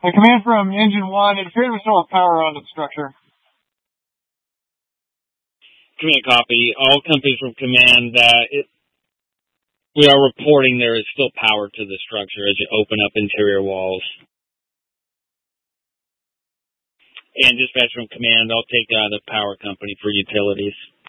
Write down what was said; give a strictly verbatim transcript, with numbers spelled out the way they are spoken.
A command from Engine one, it appears we still have power onto the structure. Command copy. All companies from command, uh, it, we are reporting there is still power to the structure as you open up interior walls. And dispatch from command, I'll take uh, the power company for utilities.